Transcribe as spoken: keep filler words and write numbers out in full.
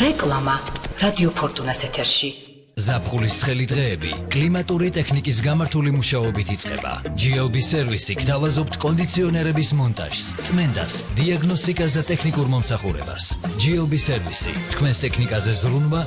რეკლამა რადიო ფორტუნას ეთერში. ზაფხულის ცხელი დღეები კლიმატური ტექნიკის გამართული მუშაობით იწყება. ჯი ელ ბი სერვისი გთავაზობთ კონდიციონერების მონტაჟს, წმენდას, დიაგნოსტიკას და ტექნიკურ მომსახურებას. ჯი ელ ბი სერვისი თქვენს ტექნიკაზე ზრუნვა